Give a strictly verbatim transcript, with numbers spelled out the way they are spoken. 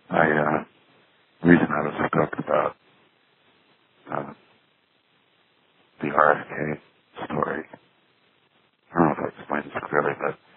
I, uh, the reason I was hooked up about uh, the R F K story, I don't know if I explained this clearly, but